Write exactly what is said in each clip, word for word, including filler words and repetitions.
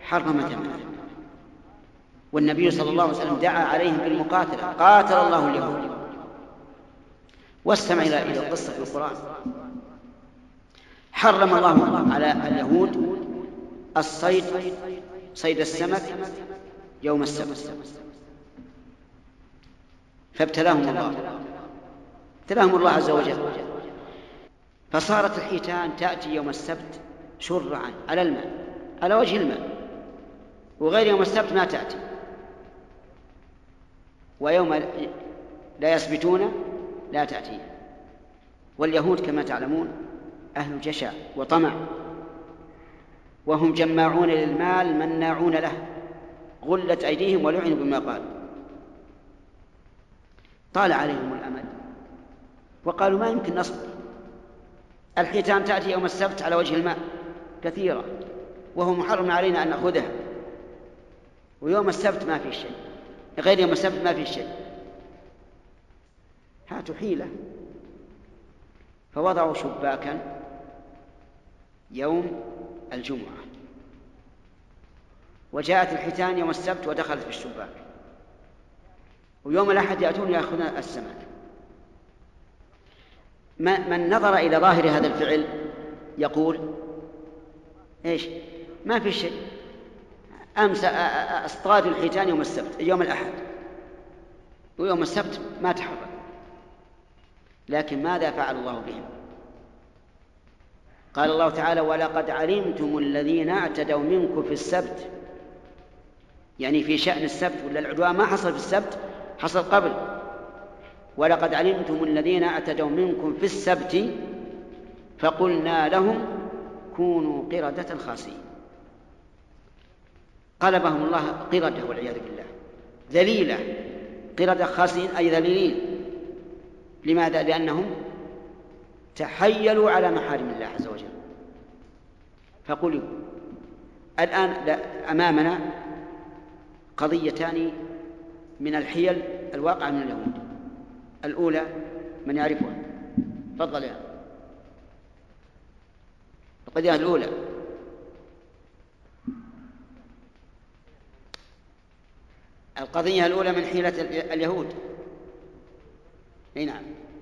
حرم دمه، والنبي صلى الله عليه وسلم دعا عليهم بالمقاتلة، قاتل الله اليهود. واستمع إلى القصة في القرآن. حرم الله على اليهود الصيد، صيد السمك يوم السبت، فابتلاهم الله ابتلاهم الله عز وجل، فصارت الحيتان تأتي يوم السبت شرعا على الماء، على وجه الماء، وغير يوم السبت ما تأتي، ويوم لا يسبتون لا تأتي. واليهود كما تعلمون أهل جشع وطمع، وهم جماعون للمال مناعون له، غلت أيديهم ولعنوا بما قالوا. طال عليهم الأمد وقالوا ما يمكن نصبر، الحيتان تأتي يوم السبت على وجه الماء كثيرة، وهو محرم علينا أن نأخذها، ويوم السبت ما في شيء، غير يوم السبت ما في شيء. هاتوا حيلة، فوضعوا شباكا يوم الجمعة، وجاءت الحيتان يوم السبت ودخلت في الشباك، ويوم الأحد يأتون يأخذون السمك. من نظر إلى ظاهر هذا الفعل يقول إيش؟ ما في شيء، أمس أصطادوا الحيتان يوم السبت يوم الأحد، ويوم السبت ما تحرك. لكن ماذا فعل الله بهم؟ قال الله تعالى: ولقد علمتم الذين اعتدوا منكم في السبت، يعني في شأن السبت، ولا العدوان ما حصل في السبت، حصل قبل. ولقد علمتم الذين اعتدوا منكم في السبت فقلنا لهم كونوا قردة خاسئين. قلبهم الله قردة والعياذ بالله، ذليلة، قردة خاسئين أي ذليلين. لماذا؟ لأنهم تحيلوا على محارم الله عز وجل فقلوا. الآن أمامنا قضيتان من الحيل الواقع من اليهود. الأولى من يعرفها؟ تفضل يا القضية الأولى. القضية الأولى من حيلة اليهود. اي نعم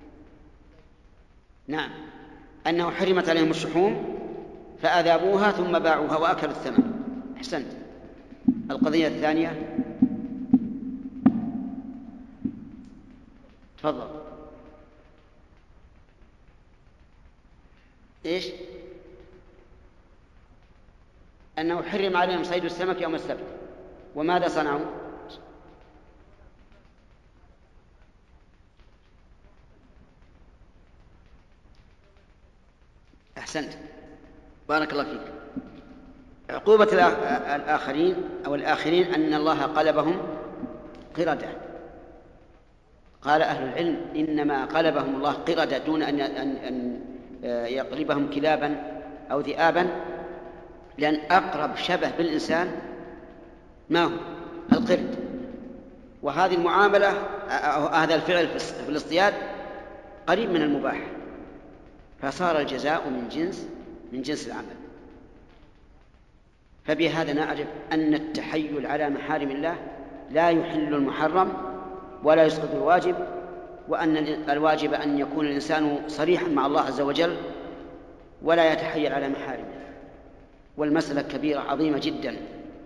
نعم أنه حرمت عليهم الشحوم فأذابوها ثم باعوها وأكلوا الثمن. أحسنت. القضية الثانية تفضل. إيش؟ أنه حرم عليهم صيد السمك يوم السبت، وماذا صنعوا؟ أحسنت، بارك الله فيك. عقوبة الآخرين أو الآخرين أن الله قلبهم قردة. قال أهل العلم إنما قلبهم الله قردة دون أن أن يقلبهم كلابا أو ذئابا، لأن أقرب شبه بالإنسان ما هو؟ القرد. وهذه المعاملة أو هذا الفعل في الاصطياد قريب من المباح، فصار الجزاء من جنس من جنس العمل. فبهذا نعرف أن التحيل على محارم الله لا يحل المحرم ولا يسقط الواجب، وأن الواجب أن يكون الإنسان صريحا مع الله عز وجل ولا يتحيل على محارمه. والمسألة كبيرة عظيمة جدا.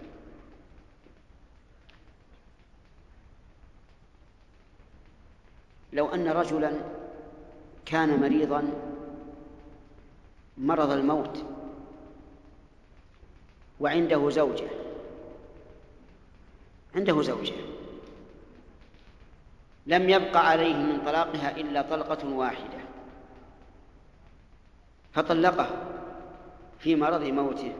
لو أن رجلا كان مريضا مرض الموت وعنده زوجة عنده زوجة لم يبقى عليه من طلاقها إلا طلقة واحدة، فطلقها في مرض موته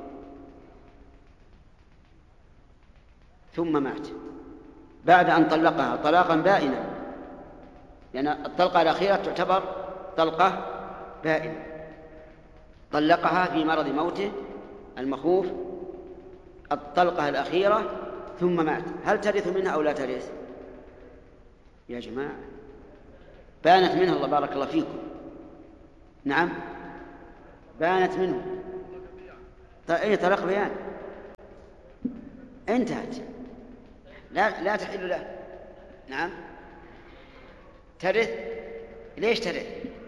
ثم مات بعد أن طلقها طلاقا بائنا، لأن يعني الطلقة الأخيرة تعتبر طلقة بائنة. طلقها في مرض موته المخوف الطلقة الأخيرة ثم مات، هل ترث منها أو لا ترث؟ يا جماعة بانت منها، الله بارك الله فيكم. نعم بانت منه. أي طلاق بيان. انتهت، لا لا تحل له. نعم ترث. ليش ترث؟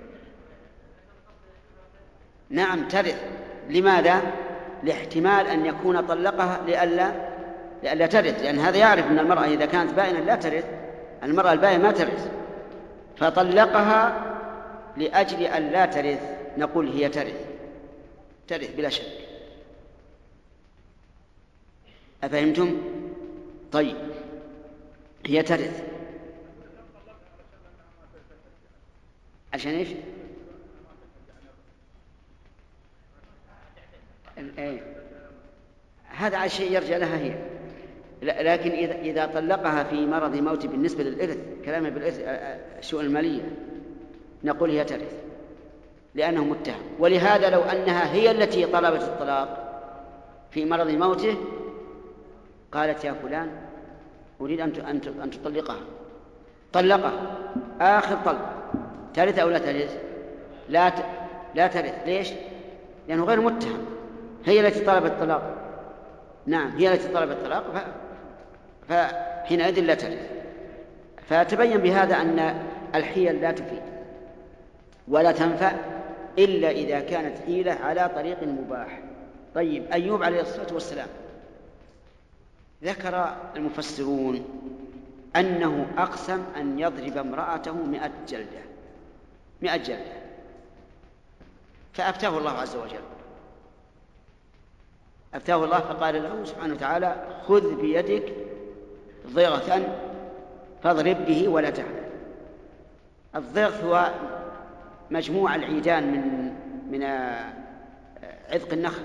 نعم ترث. لماذا؟ لاحتمال أن يكون طلقها لئلا لئلا ترث، لأن هذا يعرف أن المرأة إذا كانت بائنة لا ترث، المرأة البائنة ما ترث، فطلقها لأجل أن لا ترث، نقول هي ترث، ترث بلا شك. أفهمتم؟ طيب هي ترث عشان إيش؟ إيه؟ هذا على شيء يرجع لها هي، لكن إذا إذا طلقها في مرض موت بالنسبة للإرث، كلامه بالإرث الشؤون المالية، نقول هي ترث لأنه متهم. ولهذا لو أنها هي التي طلبت الطلاق في مرض موته قالت يا فلان أريد أن تطلقها، طلقها آخر طلق، ترث أو لا ترث؟ لا ت... لا ترث. ليش؟ لأنه غير متهم، هي التي طلبت الطلاق. نعم هي التي طلبت الطلاق، ف... فحينئذ لا ترث. فتبين بهذا أن الحيل لا تفيد ولا تنفع إلا إذا كانت حيلة على طريق مباح. طيب أيوب عليه الصلاة والسلام ذكر المفسرون أنه أقسم أن يضرب امرأته مئة جلدة، مئة جلدة، فأفتاه الله عز وجل، أفتاه الله فقال له سبحانه وتعالى خذ بيدك ضغثا فاضرب به ولا تحنث. الضغث هو مجموع العيدان من من عذق النخل،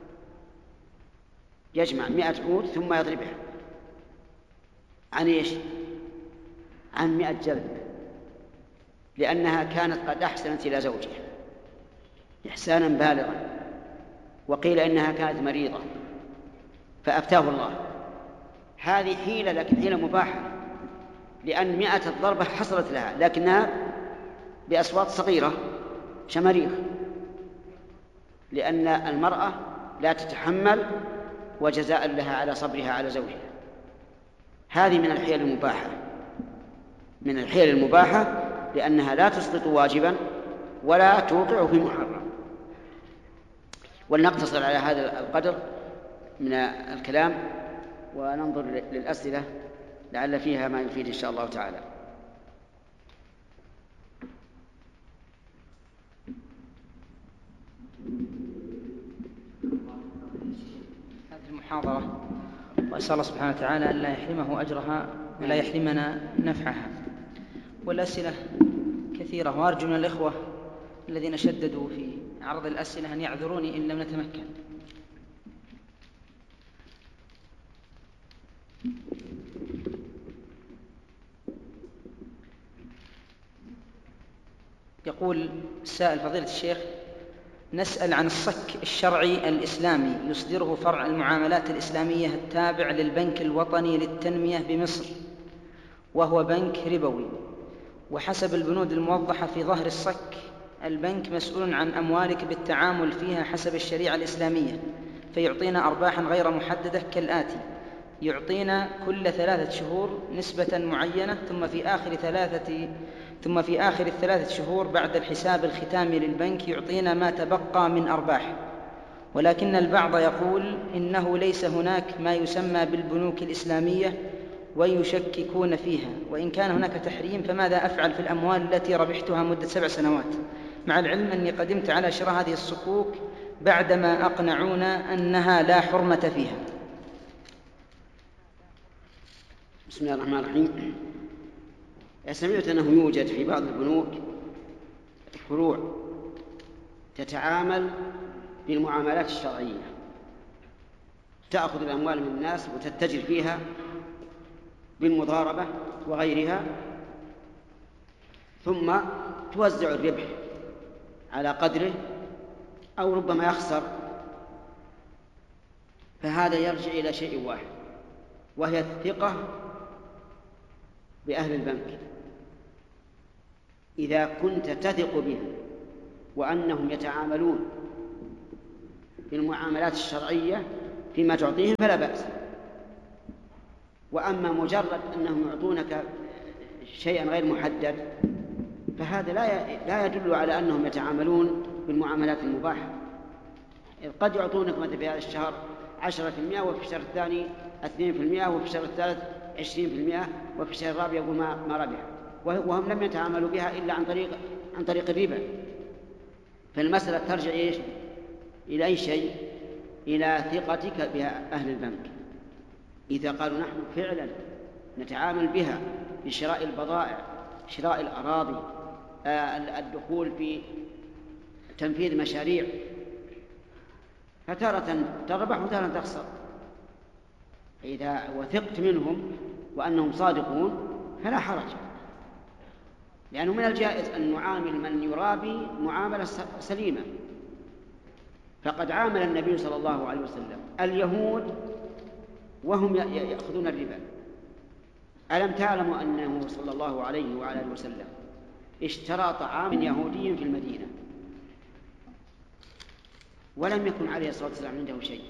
يجمع مئة عود ثم يضربها. عن إيش؟ عن مئة جلد، لأنها كانت قد أحسنت إلى زوجها إحسانا بالغا، وقيل إنها كانت مريضة فأفتاه الله. هذه حيلة، لكن حيلة مباحة، لأن مئة الضربة حصلت لها لكنها بأصوات صغيرة شماريخ، لأن المرأة لا تتحمل وجزاء لها على صبرها على زوجها. هذه من الحيل المباحة، من الحيل المباحة لأنها لا تسقط واجبا ولا توقع في محرم. ولنقتصر على هذا القدر من الكلام وننظر للأسئلة لعل فيها ما يفيد إن شاء الله تعالى. هذه المحاضرة وأسأل الله سبحانه وتعالى أن لا يحرمه أجرها ولا يحرمنا نفعها. والأسئلة كثيرة، وأرجو من الإخوة الذين شددوا في عرض الأسئلة أن يعذروني إن لم نتمكن. يقول السائل فضيلة الشيخ: نسأل عن الصك الشرعي الإسلامي يصدره فرع المعاملات الإسلامية التابع للبنك الوطني للتنمية بمصر، وهو بنك ربوي، وحسب البنود الموضحة في ظهر الصك البنك مسؤول عن أموالك بالتعامل فيها حسب الشريعة الإسلامية، فيعطينا أرباحا غير محددة كالآتي: يعطينا كل ثلاثة شهور نسبة معينة، ثم في آخر ثلاثة ثم في آخر الثلاثة شهور بعد الحساب الختامي للبنك يعطينا ما تبقى من أرباح. ولكن البعض يقول إنه ليس هناك ما يسمى بالبنوك الإسلامية ويشككون فيها، وإن كان هناك تحريم فماذا أفعل في الأموال التي ربحتها مدة سبع سنوات، مع العلم أني قدمت على شراء هذه الصكوك بعدما أقنعونا أنها لا حرمة فيها؟ بسم الله الرحمن الرحيم. سمعت أنه يوجد في بعض البنوك فروع تتعامل بالمعاملات الشرعية، تأخذ الأموال من الناس وتتجر فيها بالمضاربة وغيرها، ثم توزع الربح على قدره أو ربما يخسر. فهذا يرجع إلى شيء واحد، وهي الثقة بأهل البنك. إذا كنت تثق بهم وأنهم يتعاملون بالمعاملات الشرعية فيما تعطيهم فلا بأس، وأما مجرد أنهم يعطونك شيئا غير محدد فهذا لا يدل على أنهم يتعاملون بالمعاملات المباحة. قد يعطونك مثلا في هذا الشهر عشرة في المئة وفي الشهر الثاني اثنين في المئة وفي الشهر الثالث عشرين في المئة وفي الشهر الرابع يقول ما, ما ربح، وهم لم يتعاملوا بها إلا عن طريق, عن طريق الربا. فالمسألة ترجع إيش؟ إلى أي شيء؟ إلى ثقتك بها أهل البنك. إذا قالوا نحن فعلا نتعامل بها في شراء البضائع، شراء الأراضي، الدخول في تنفيذ مشاريع، فتارة تربح وتارة تخسر. إذا وثقت منهم وأنهم صادقون فلا حرج، لأنه من الجائز أن نعامل من يرابي معاملة سليمة. فقد عامل النبي صلى الله عليه وسلم اليهود وهم يأخذون الربا. ألم تعلموا أنه صلى الله عليه وعلى آله وسلم اشترى طعام يهودي في المدينة ولم يكن عليه الصلاة والسلام عنده شيء،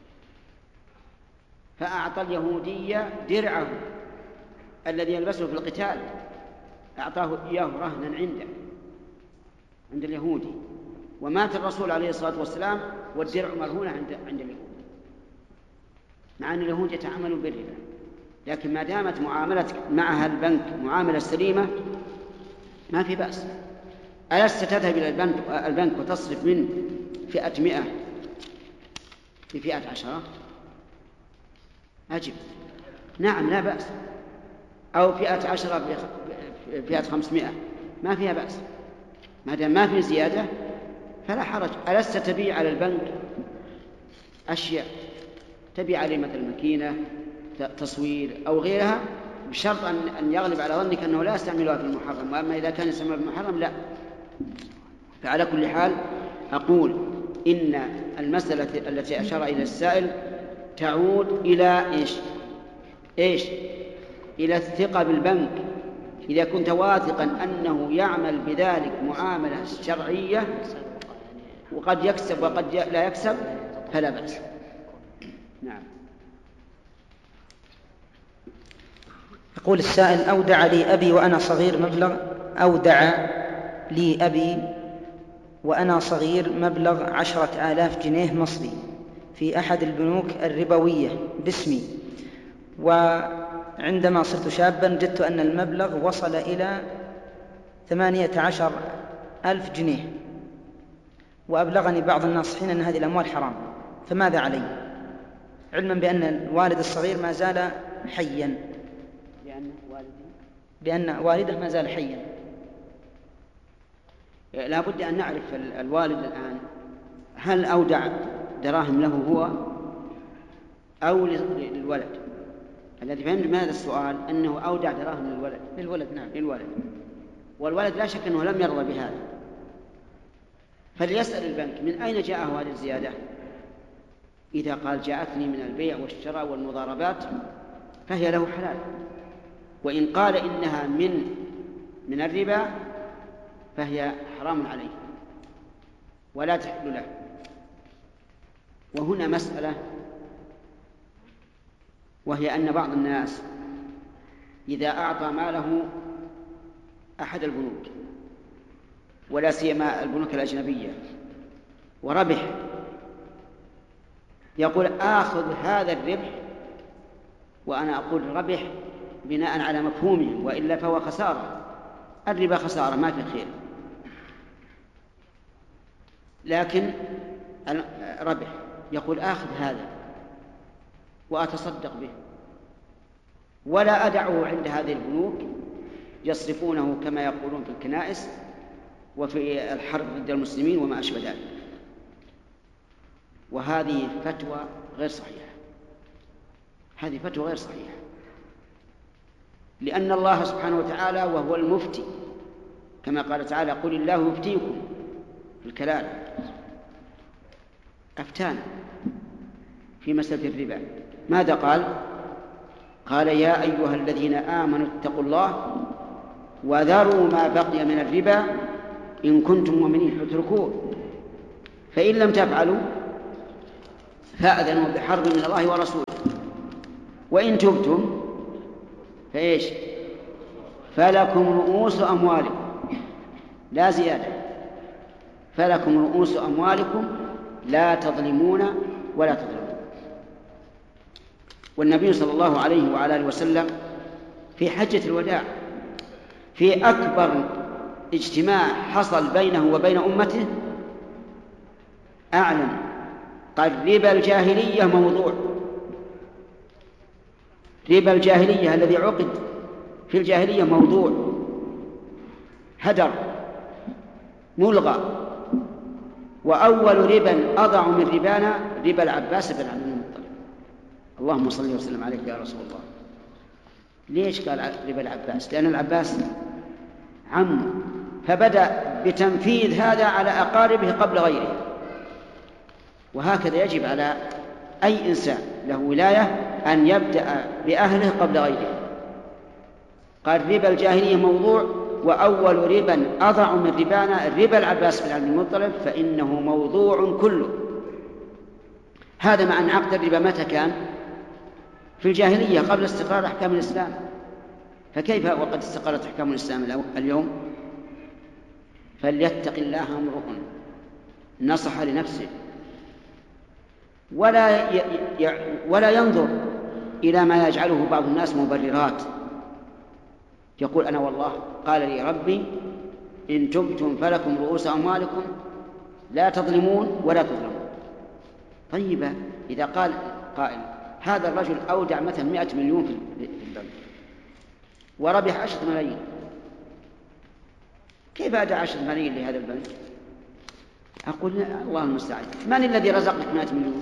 فأعطى اليهودي درعه الذي يلبسه في القتال، أعطاه إياه رهنا عنده عند اليهودي، ومات الرسول عليه الصلاة والسلام والدرع مرهونة عند, عند اليهود، مع أن اليهود يتعاملوا بالربا. لكن ما دامت معاملتك معها البنك معاملة سليمة ما في بأس. ألست تذهب إلى البنك, البنك وتصرف من فئة مئة في فئة عشرة؟ أجب نعم لا بأس، أو فئة عشرة في فئة خمسمائة ما فيها بأس، ما دام ما في زيادة فلا حرج. ألست تبيع على البنك أشياء، تبيع عليه مثل ماكينة تصوير أو غيرها، بشرط أن يغلب على ظنك أنه لا يستعملها في المحرم، وأما إذا كان يستعملها في المحرم لا. فعلى كل حال أقول إن المسألة التي أشار إلى السائل تعود إلى إيش؟ إيش؟ إلى الثقة بالبنك. إذا كنت واثقا أنه يعمل بذلك معاملة شرعية وقد يكسب وقد لا يكسب فلا بأس. نعم. يقول السائل: أودع لي أبي وأنا صغير مبلغ أودع لي أبي وأنا صغير مبلغ عشرة آلاف جنيه مصري في أحد البنوك الربوية باسمي، وعندما صرت شابا جدت أن المبلغ وصل إلى ثمانية عشر ألف جنيه، وأبلغني بعض الناصحين أن هذه الأموال حرام، فماذا علي؟ علما بأن الوالد الصغير ما زال حيا، لأن والدي لأن والده ما زال حيا. لا بد أن نعرف الوالد الآن هل أودع دراهم له هو أو للولد. الذي فهمت من هذا السؤال أنه أودع دراهم للولد. للولد نعم للولد، والولد لا شك أنه لم يرضى بهذا، فليسأل البنك من أين جاءه هذه الزيادة. إذا قال جاءتني من البيع والشراء والمضاربات فهي له حلال، وإن قال إنها من من الربا فهي حرام عليه ولا تحل له. وهنا مسألة، وهي أن بعض الناس إذا أعطى ماله أحد البنوك ولا سيما البنوك الأجنبية وربح، يقول آخذ هذا الربح، وأنا أقول ربح بناء على مفهومه، وإلا فهو خسارة. الربا خسارة ما في خير، لكن ربح يقول آخذ هذا وأتصدق به ولا أدعه عند هذه البنوك يصرفونه كما يقولون في الكنائس وفي الحرب ضد المسلمين وما أشبه ذلك. وهذه فتوى غير صحيحة، هذه فتوى غير صحيحة، لأن الله سبحانه وتعالى وهو المفتي، كما قال تعالى: قل الله يفتيكم في الكلالة، أفتانا في مسألة الربا. ماذا قال؟ قال: يا أيها الذين آمنوا اتقوا الله وذروا ما بقي من الربا إن كنتم مؤمنين، اتركوه، فإن لم تفعلوا فأذنوا بحرب من الله ورسوله، وإن تبتم فإيش؟ فلكم رؤوس أموالكم، لا زيادة، فلكم رؤوس أموالكم لا تظلمون ولا تظلمون. والنبي صلى الله عليه وعلى آله وسلم في حجة الوداع في أكبر اجتماع حصل بينه وبين أمته أعلن قال ربا الجاهلية موضوع، ربا الجاهلية الذي عقد في الجاهلية موضوع هدر ملغى، وأول ربا أضع من ربانا ربا العباس بن عبد المطلب. اللهم صل وسلم عليك يا رسول الله. ليش قال ربا العباس؟ لأن العباس عمه، فبدأ بتنفيذ هذا على أقاربه قبل غيره. وهكذا يجب على أي إنسان له ولاية أن يبدأ بأهله قبل غيره. قال ربا الجاهلية موضوع، وأول ربا أضع من ربانا ربا العباس بن عبد المطلب فإنه موضوع كله. هذا مع أن عقد الربا متى كان؟ في الجاهلية قبل استقرار أحكام الإسلام، فكيف وقد استقرت أحكام الإسلام اليوم؟ فليتق الله امرؤ نصح لنفسه ولا ي... ي... ولا ينظر إلى ما يجعله بعض الناس مبررات، يقول أنا والله قال لي ربي إن تبتم فلكم رؤوس أموالكم لا تظلمون ولا تظلمون. طيب إذا قال قائل هذا الرجل أودع مثلا مئة مليون في البنك وربح عشرة ملايين، كيف أدع عشرة ملايين لهذا البنك؟ أقول الله المستعان، من الذي رزقك مئة مليون؟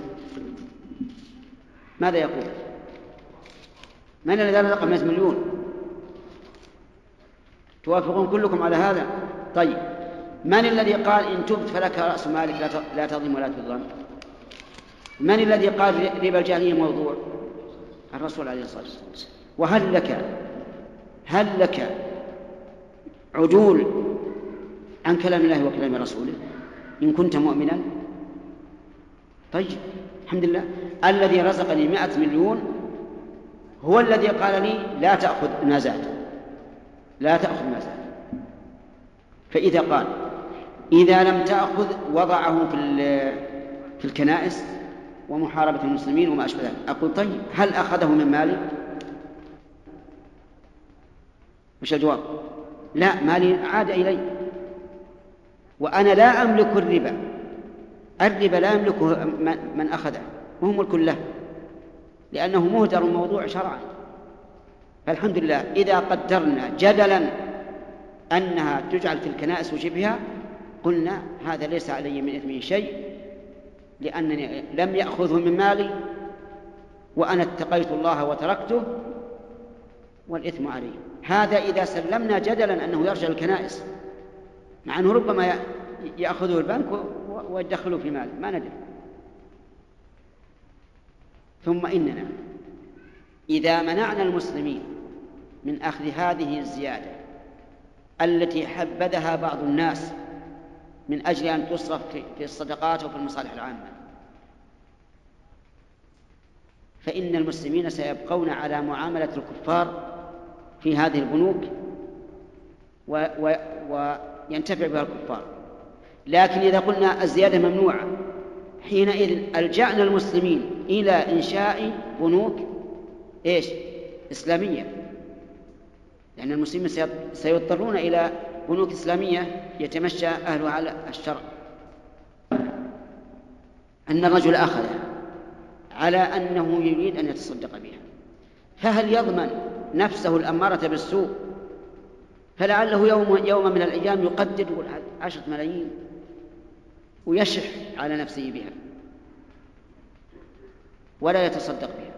ماذا يقول؟ من الذي رزق مئة مليون؟ توافقون كلكم على هذا؟ طيب من الذي قال إن تبت فلك رأس مالك لا تظلم ولا تظلم؟ من الذي قال ربا الجاهلية موضوع؟ الرسول عليه الصلاة والسلام. وهل لك هل لك عدول عن كلام الله وكلام رسوله إن كنت مؤمنا؟ طيب الحمد لله، الذي رزقني مئة مليون هو الذي قال لي لا تأخذ ما زاد، لا تأخذ ما زاد. فإذا قال إذا لم تأخذ وضعه في في الكنائس ومحاربة المسلمين وما أشبه ذلك، أقول طيب هل أخذه من مالي؟ مش الجواب؟ لا، مالي عاد إلي وأنا لا أملك الربا، الربا لا يملكه من أخذه وهو ملك له لأنه مهدر موضوع شرعا. فالحمد لله إذا قدرنا جدلا أنها تجعل في الكنائس وشبهها قلنا هذا ليس علي من إثمه شيء لأنني لم يأخذه من مالي وأنا اتقيت الله وتركته والإثم عليه. هذا إذا سلمنا جدلا أنه يرجع الكنائس، مع أنه ربما يأخذه البنك ويدخله في مال ما ندري. ثم إننا إذا منعنا المسلمين من أخذ هذه الزيادة التي حبذها بعض الناس من أجل أن تصرف في الصدقات وفي المصالح العامة، فإن المسلمين سيبقون على معاملة الكفار في هذه البنوك و... و... وينتفع بها الكفار. لكن إذا قلنا الزيادة ممنوعة حينئذ ألجأنا المسلمين إلى إنشاء بنوك إيش؟ إسلامية، لأن المسلمين سيضطرون إلى بنوك إسلامية يتمشى أهلها على الشرع. أن الرجل أخذ على أنه يريد أن يتصدق بها، فهل يضمن نفسه الأمارة بالسوء فلعله يوم, يوم من الأيام يقدر عشرة ملايين ويشح على نفسه بها ولا يتصدق بها؟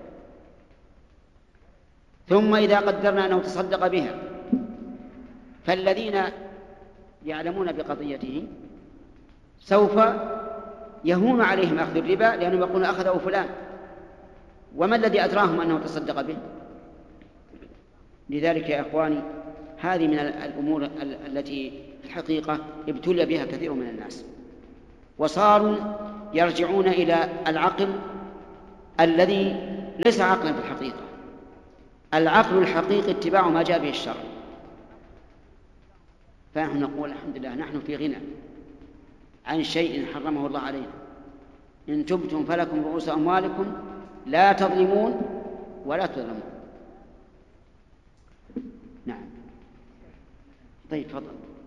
ثم إذا قدرنا أنه تصدق بها فالذين يعلمون بقضيته سوف يهون عليهم أخذ الربا لأنهم يقولون أخذه فلان، وما الذي أدراهم أنه تصدق به؟ لذلك يا إخواني هذه من الأمور التي في الحقيقة ابتلي بها كثير من الناس وصاروا يرجعون إلى العقل الذي ليس عقلا في الحقيقة، العقل الحقيقي اتباع ما جاء به الشرع، فنحن نقول الحمد لله نحن في غنى عن شيء حرمه الله علينا. إن تبتم فلكم رؤوس أموالكم لا تظلمون ولا تظلمون. نعم. طيب تفضل.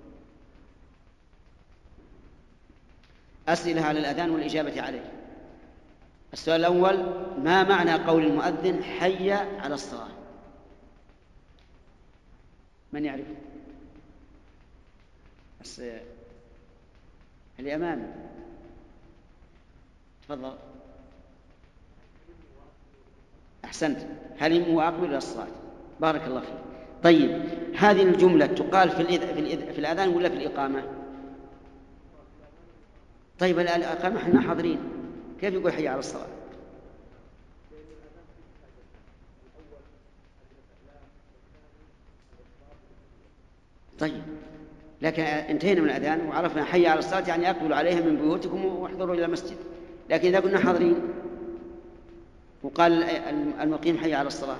أسئلة على الأذان والإجابة عليه. السؤال الأول: ما معنى قول المؤذن حي على الصلاة؟ من يعرف؟ بس اللي أمامي تفضل. أحسنت، هل وأقبل إلى الصلاة. بارك الله فيك. طيب هذه الجملة تقال في الإذ... في, الإذ... في الأذان ولا في الإقامة؟ طيب الإقامة احنا حاضرين، كيف يقول حي على الصلاة؟ طيب لكن انتهينا من الأذان وعرفنا حي على الصلاة يعني أقبلوا عليها من بيوتكم واحضروا إلى المسجد. لكن إذا كنا حاضرين وقال المقيم حي على الصلاة،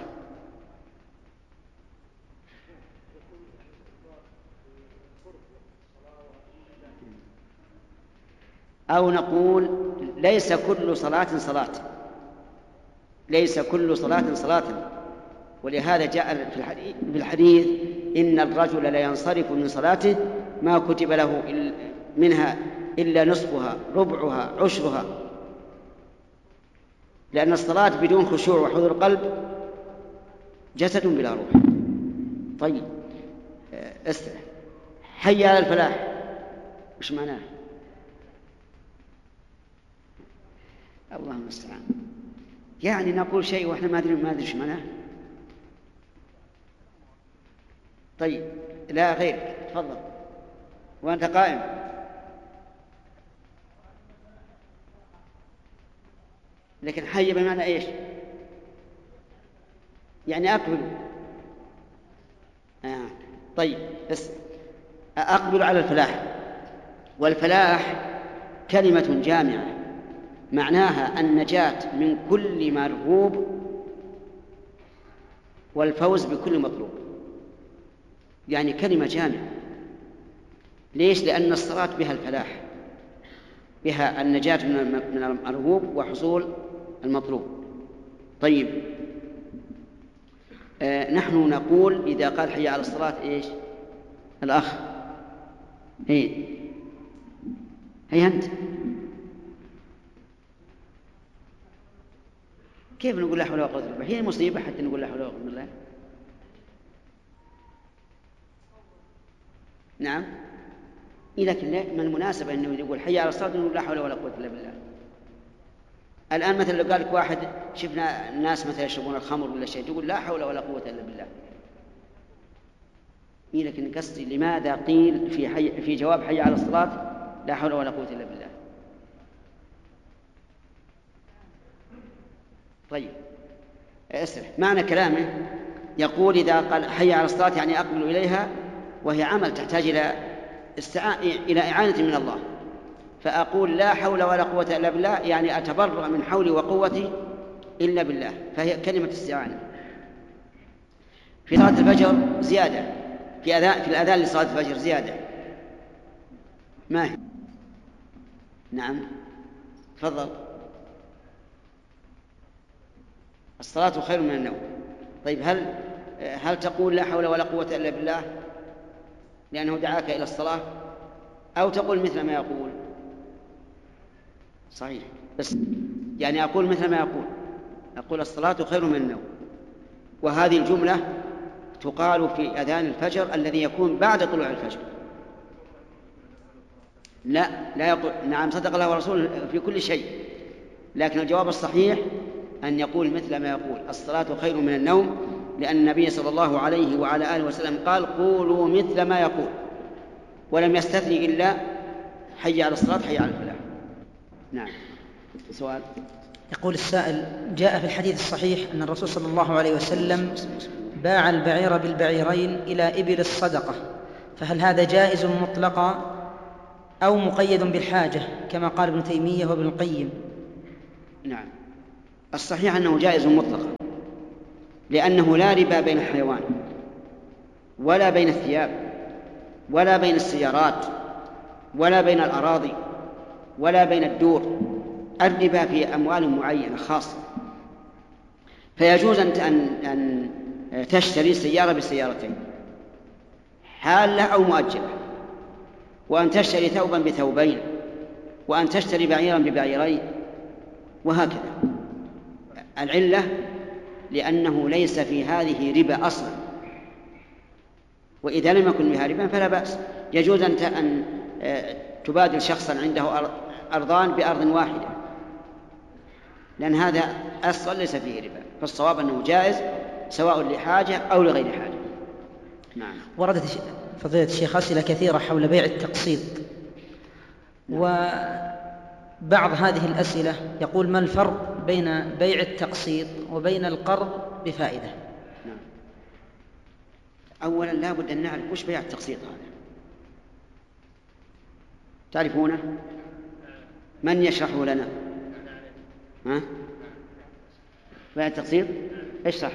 أو نقول ليس كل صلاة صلاة، ليس كل صلاة صلاة. ولهذا جاء في الحديث: إن الرجل لا ينصرف من صلاته ما كتب له منها إلا نصفها ربعها عشرها، لأن الصلاة بدون خشوع وحضور قلب جسد بلا روح. طيب استرح. حي على الفلاح وش معناه؟ الله المستعان. يعني نقول شيء واحنا ما ادري ما ادري ايش معناه. طيب لا غير، تفضل وانت قائم. لكن حي بمعنى ايش؟ يعني اقبل. آه. طيب بس اقبل على الفلاح. والفلاح كلمة جامعة معناها النجاة من كل مرغوب والفوز بكل مطلوب، يعني كلمة جامعة. ليش؟ لأن الصلاة بها الفلاح، بها النجاة من المرغوب وحصول المطلوب. طيب آه نحن نقول إذا قال حي على الصلاة إيش؟ الأخ إيه هي أنت كيف نقول لا حول ولا قوة إلا بالله؟ هي مصيبة حتى نقول لا حول ولا قوة إلا بالله. نعم لكن من المناسبة أنه يقول حي على الصلاة نقول لا حول ولا قوة إلا بالله. الآن مثلا لو قال لك واحد شفنا الناس مثلا يشربون الخمر ولا شيء تقول لا حول ولا قوة إلا بالله. لكن قصدي لماذا قيل في, حي في جواب حي على الصلاة لا حول ولا قوة إلا بالله؟ طيب اسرح. معنى كلامه يقول إذا قال حي على الصلاة يعني أقبل إليها، وهي عمل تحتاج إلى استعانة إلى إعانة من الله، فأقول لا حول ولا قوة إلا بالله يعني أتبرأ من حولي وقوتي إلا بالله، فهي كلمة استعانة. في صلاة الفجر زيادة، في أذان في الأذان لصلاة الفجر زيادة. ما هي؟ نعم تفضل. الصلاة خير من النوم. طيب هل هل تقول لا حول ولا قوة إلا بالله لأنه دعاك إلى الصلاة، أو تقول مثل ما يقول؟ صحيح، بس يعني أقول مثل ما يقول، أقول الصلاة خير من النوم. وهذه الجملة تقال في أذان الفجر الذي يكون بعد طلوع الفجر. لا لا يقول. نعم صدق الله ورسوله في كل شيء، لكن الجواب الصحيح أن يقول مثل ما يقول الصلاة خير من النوم، لأن النبي صلى الله عليه وعلى آله وسلم قال قولوا مثل ما يقول، ولم يستثني إلا حي على الصلاة حي على الفلاح. نعم سؤال. يقول السائل: جاء في الحديث الصحيح أن الرسول صلى الله عليه وسلم باع البعير بالبعيرين إلى إبل الصدقة، فهل هذا جائز مطلقا أو مقيد بالحاجة كما قال ابن تيمية وابن القيم؟ نعم الصحيح أنه جائز مطلقا، لأنه لا ربا بين الحيوان ولا بين الثياب ولا بين السيارات ولا بين الأراضي ولا بين الدور. الربا في أموال معينة خاصة، فيجوز أن تشتري سيارة بسيارتين، حالة أو مؤجلة، وأن تشتري ثوبا بثوبين، وأن تشتري بعيرا ببعيرين، وهكذا. العلة لأنه ليس في هذه ربا أصلا، وإذا لم يكن بها ربا فلا بأس. يجوز أن تبادل شخصا عنده أرضان بأرض واحدة، لأن هذا أصلا ليس فيه ربا، فالصواب أنه جائز سواء لحاجة أو لغير حاجة. نعم. وردت فضيلة الشيخ أسئلة كثيرة حول بيع التقسيط، وبعض هذه الأسئلة يقول: ما الفرق بين بيع التقسيط وبين القرض بفائدة؟ نعم. أولا لا بد أن نعرف وش بيع التقسيط هذا، تعرفونه؟ من يشرحه لنا؟ ها؟ بيع التقسيط اشرح.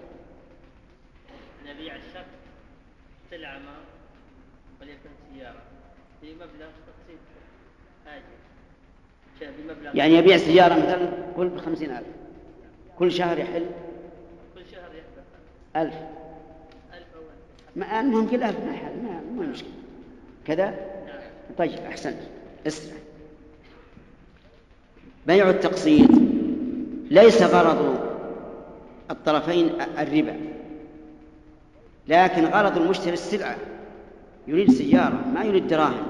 نبيع الشخص سلعة ما وليكن سيارة بمبلغ تقسيط آجل، بمبلغ يعني يبيع سيارة مثلا كل بخمسين ألف، كل شهر يحل كل شهر يحل ألف ألف أو ألف، ما المهم كل ألف ما يحل، ما مو مشكلة كذا. نعم. طيب أحسنت. اسمع، بيع التقسيط ليس غرض الطرفين الربا، لكن غرض المشتري السلعة، يريد سيارة ما يريد دراهم.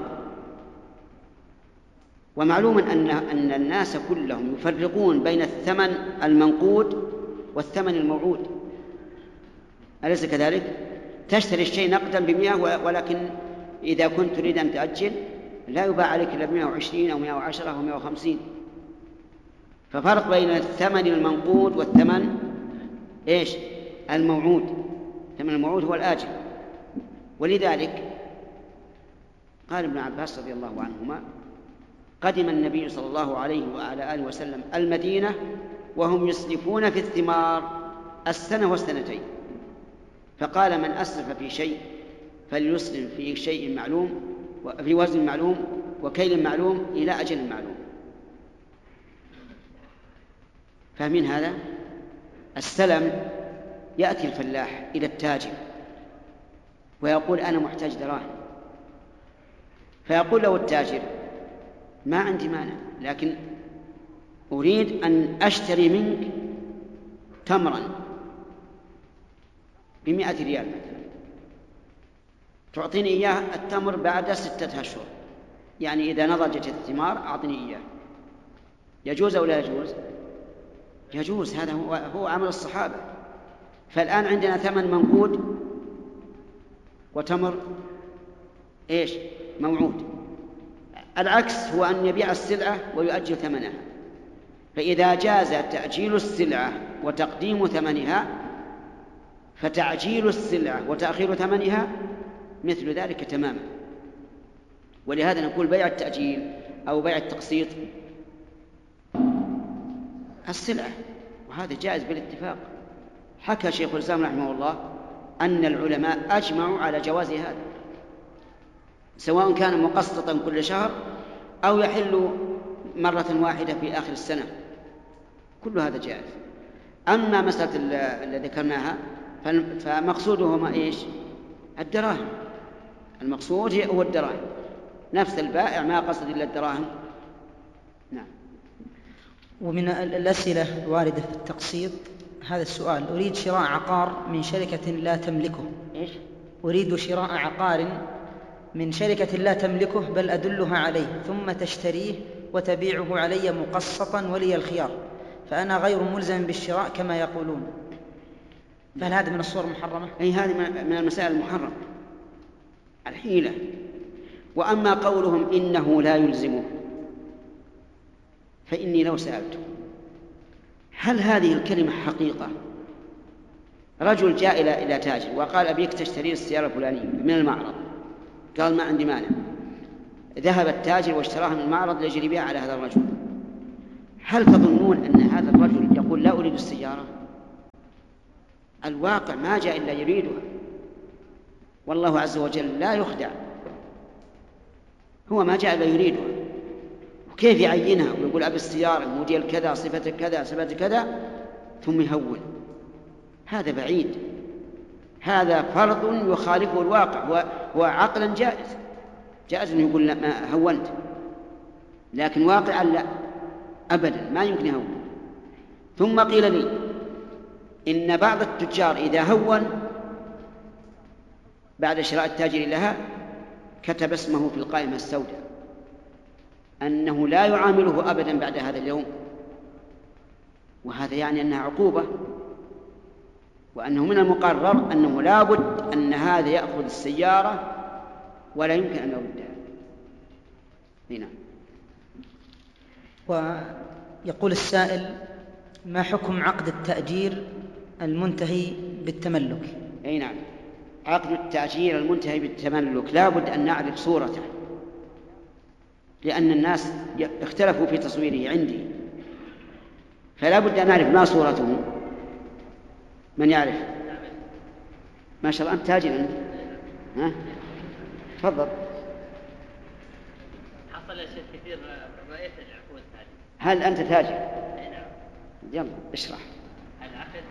ومعلوم أن أن الناس كلهم يفرقون بين الثمن المنقود والثمن الموعود، أليس كذلك؟ تشتري الشيء نقدا بمئة، ولكن إذا كنت تريد أن تأجل لا يباع عليك إلا بمئة وعشرين أو مئة وعشرة أو مئة وخمسين. ففرق بين الثمن المنقود والثمن إيش؟ الموعود. الثمن الموعود هو الآجل. ولذلك قال ابن عباس رضي الله عنهما: قدم النبي صلى الله عليه وعلى آله وسلم المدينة وهم يسلفون في الثمار السنة والسنتين، فقال: من أسلف في شيء فليسلم في شيء معلوم، في وزن معلوم وكيل معلوم إلى أجل معلوم. فمن هذا السلم يأتي الفلاح إلى التاجر ويقول: أنا محتاج دراهم، فيقول له التاجر: ما عندي مانع، لكن أريد أن أشتري منك تمرا بمئة ريال مثلا، تعطيني إياه التمر بعد ستة أشهر، يعني إذا نضجت الثمار أعطني إياه. يجوز أو لا يجوز؟ يجوز. هذا هو, هو عمل الصحابة. فالآن عندنا ثمن منقود وتمر إيش؟ موعود. العكس هو أن يبيع السلعة ويؤجل ثمنها. فإذا جاز تأجيل السلعة وتقديم ثمنها فتعجيل السلعة وتأخير ثمنها مثل ذلك تماما. ولهذا نقول بيع التأجيل أو بيع التقسيط السلعة، وهذا جائز بالاتفاق. حكى شيخ الإسلام رحمه الله أن العلماء أجمعوا على جواز هذا، سواء كان مقسطا كل شهر أو يحل مرة واحدة في آخر السنة، كل هذا جائز. أما مسألة اللي ذكرناها فمقصودهما إيش؟ الدراهم. المقصود هو الدراهم، نفس البائع ما قصد إلا الدراهم. نعم. ومن الأسئلة الواردة في التقسيط هذا السؤال: أريد شراء عقار من شركة لا تملكه. إيش؟ أريد شراء عقار من شركة لا تملكه بل أدلها عليه ثم تشتريه وتبيعه علي مقسطا ولي الخيار، فأنا غير ملزم بالشراء كما يقولون، فهل هذا من الصور المحرمة؟ أي هذه من المسائل المحرمة، الحيلة. وأما قولهم إنه لا يلزمه، فإني لو سألته هل هذه الكلمة حقيقة؟ رجل جاء إلى إلى تاجر وقال: أبيك تشتري السيارة الفلانية من المعرض، قال: ما عندي مانع. ذهب التاجر واشتراها من المعرض ليجري بها على هذا الرجل. هل تظنون أن هذا الرجل يقول: لا أريد السيارة؟ الواقع ما جاء إلا يريدها، والله عز وجل لا يخدع، هو ما جاء إلا يريدها. وكيف يعينها ويقول أبي السيارة موديل كذا صفة كذا صفة كذا ثم يهون؟ هذا بعيد، هذا فرض يخالفه الواقع. هو, هو عقلا جائز، جائز أنه يقول لا ما هونت، لكن واقعا لا أبدا ما يمكن يهون. ثم قيل لي إن بعض التجار إذا هون بعد شراء التاجر لها كتب اسمه في القائمة السوداء أنه لا يعامله أبدا بعد هذا اليوم، وهذا يعني أنها عقوبة، وأنه من المقرر أنه لا بد أن هذا يأخذ السيارة ولا يمكن أن يردها. هنا ويقول السائل: ما حكم عقد التأجير المنتهي بالتملك؟ أي نعم، عقد التأجير المنتهي بالتملك لا بد أن نعرف صورته، لأن الناس اختلفوا في تصويره عندي، فلا بد أن نعرف ما صورته. من يعرف؟ ما شاء الله أنت تاجر أنت، ها؟ تفضل. حصل شيء كثير رأيت العقود هذه. هل أنت تاجر؟ أي نعم. يلا اشرح. العقد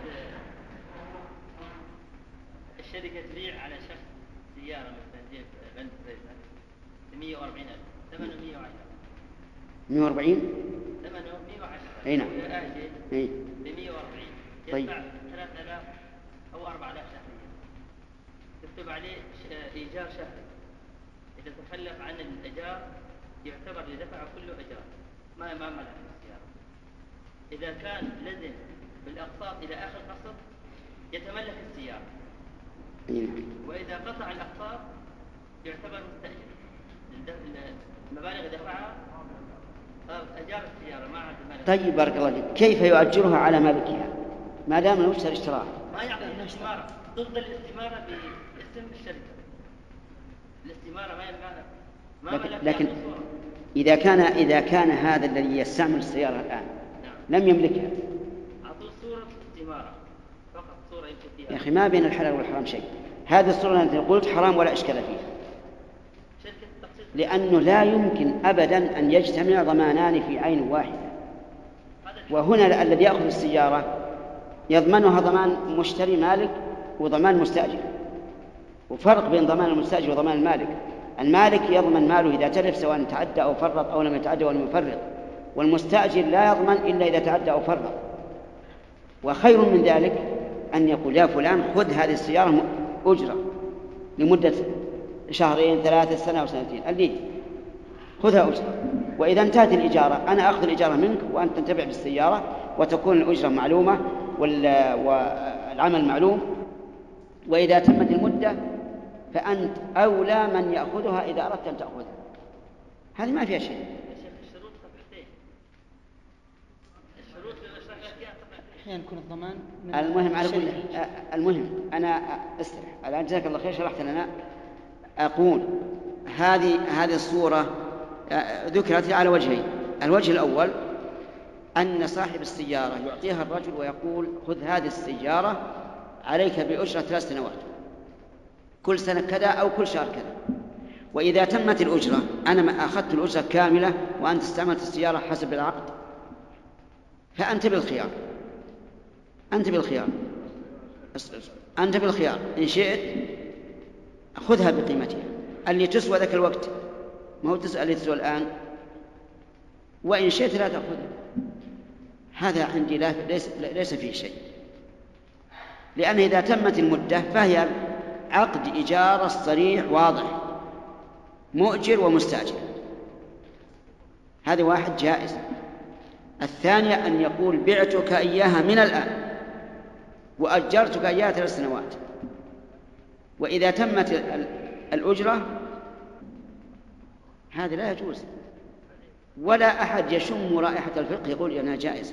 الشركة تبيع على شخص سيارة مثلا جيب بنت زيزة بمية وأربعين ألف، ثمنه مية وعشرة. مية وأربعين؟ ثمنه مية وعشرة. أي نعم. وآجل أي. بمية وأربعين. طيب. يدفع ثلاثة آلاف أو أربعة آلاف شهريا. تكتب عليه إيجار شهري. إذا تخلف عن الإيجار يعتبر اللي دفعه كله إيجار، ما ما ملك السيارة. إذا كان لزم بالأقساط إلى آخر قسط يتملك السيارة. وإذا قطع الأقساط يعتبر مستأجر. المبالغ دفعها أجار السيارة ما عاد مالك. طيب بارك الله فيك، كيف يؤجرها على مالكها ما دام المشتري اشتراها؟ ما يعطي الاستمارة، ضد الاستمارة باسم الشركة. الاستمارة ما يمكن ما لكن, لكن إذا كان إذا كان هذا الذي يستعمل السيارة الآن نعم. لم يملكها، أعطوه صورة استمارة فقط، صورة يمكن فيها. يا أخي ما بين الحلال والحرام شيء، هذه الصورة التي قلت حرام ولا إشكال فيها، لأنه لا يمكن أبدا أن يجتمع ضمانان في عين واحدة. وهنا الذي يأخذ السيارة يضمنها ضمان مشتري مالك وضمان مستأجر، وفرق بين ضمان المستأجر وضمان المالك. المالك يضمن ماله إذا تلف سواء تعدى أو فرط أو لم يتعدى ولم يفرط، والمستأجر لا يضمن إلا إذا تعدى أو فرط. وخير من ذلك أن يقول يا فلان خذ هذه السيارة أجرة لمدة شهرين ثلاثة سنة وسنتين، اللي خذها أجرة، وإذا انتهت الإجارة أنا أخذ الإجارة منك وأنت تنتفع بالسيارة وتكون الأجرة معلومة والعمل معلوم، وإذا تمت المدة فأنت أولى من يأخذها إذا أردت أن تأخذها. هذه ما فيها شيء. الشروط صفحتين. الشروط أحيانا يكون الضمان. المهم على كل المهم أنا استرح الآن جزاك الله خير شرحت لنا. أقول هذه هذه الصورة ذكرت على وجهين. الوجه الأول أن صاحب السيارة يعطيها الرجل ويقول خذ هذه السيارة عليك بأجرة ثلاث سنوات، كل سنة كذا أو كل شهر كذا، وإذا تمت الأجرة أنا ما أخذت الأجرة كاملة وأنت استعملت السيارة حسب العقد، فأنت بالخيار أنت بالخيار أنت بالخيار إن شئت خذها بقيمتها اللي تسوى ذاك الوقت، ما هو تسأل اللي تسوى الآن، وإن شئت لا تأخذها. هذا عندي لا ليس, ليس فيه شيء، لأن إذا تمت المدة فهي عقد إجارة صريح واضح مؤجر ومستأجر. هذا واحد جائز. الثانية أن يقول بعتك إياها من الآن وأجرتك إياها ثلاث سنوات، وإذا تمت الأجرة هذا لا يجوز، ولا أحد يشم رائحة الفقه يقول أنها جائزة،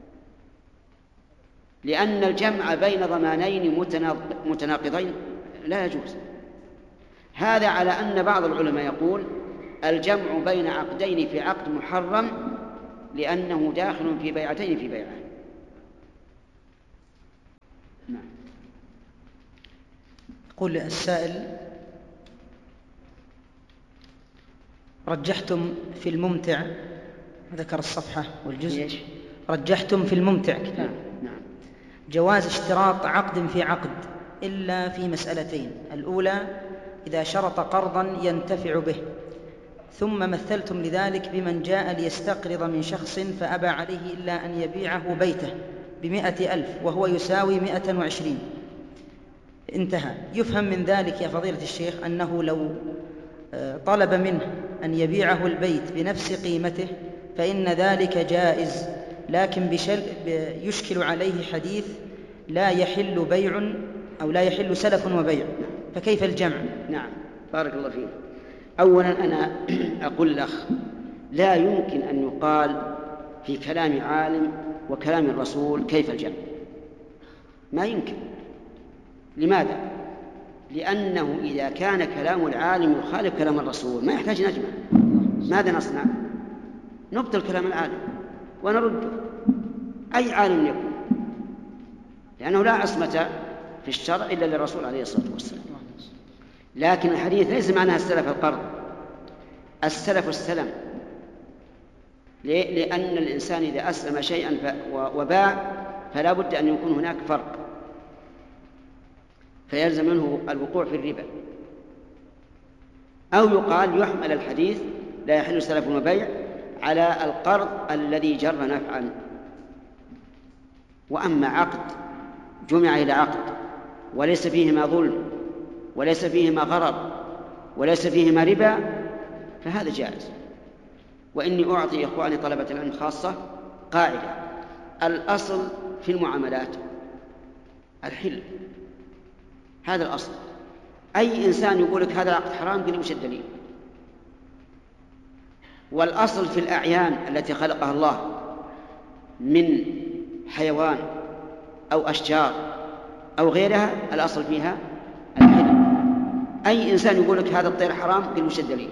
لأن الجمع بين ضمانين متناقضين لا يجوز. هذا على أن بعض العلماء يقول الجمع بين عقدين في عقد محرم لأنه داخل في بيعتين في بيعة. نعم. يقول السائل: رجحتم في الممتع، ذكر الصفحة والجزء، رجحتم في الممتع كتاب جواز اشتراط عقد في عقد إلا في مسألتين: الأولى إذا شرط قرضا ينتفع به، ثم مثلتم لذلك بمن جاء ليستقرض من شخص فأبى عليه إلا أن يبيعه بيته بمائة ألف وهو يساوي مائة وعشرين، انتهى. يفهم من ذلك يا فضيلة الشيخ أنه لو طلب منه أن يبيعه البيت بنفس قيمته فإن ذلك جائز، لكن بشل يشكل عليه حديث لا يحل بيع أو لا يحل سلف وبيع، فكيف الجمع؟ نعم، بارك الله فيك. أولا أنا أقول الأخ: لا يمكن أن يقال في كلام عالم وكلام الرسول كيف الجمع، ما يمكن. لماذا؟ لأنه إذا كان كلام العالم يخالف كلام الرسول ما يحتاج نجمع. ماذا نصنع؟ نبطل كلام العالم ونرده، أي عالم يكون، لأنه لا عصمة في الشرع إلا للرسول عليه الصلاة والسلام. لكن الحديث ليس معناها السلف القرض، السلف السلم. ليه؟ لأن الإنسان إذا أسلم شيئا وباع فلا بد أن يكون هناك فرق، فيلزم منه الوقوع في الربا. أو يقال يحمل الحديث لا يحل سلف وبيع على القرض الذي جر نفعا. وأما عقد جمع إلى عقد وليس فيهما ظلم وليس فيهما غرر وليس فيهما ربا فهذا جائز. وإني أعطي إخواني طلبة العلم خاصة قاعدة: الأصل في المعاملات الحل، هذا الأصل. أي إنسان يقول لك هذا العقد حرام قل وش الدليل؟ والأصل في الأعيان التي خلقها الله من حيوان أو أشجار أو غيرها الأصل فيها الحل. أي إنسان يقول لك هذا الطير حرام قل وش الدليل؟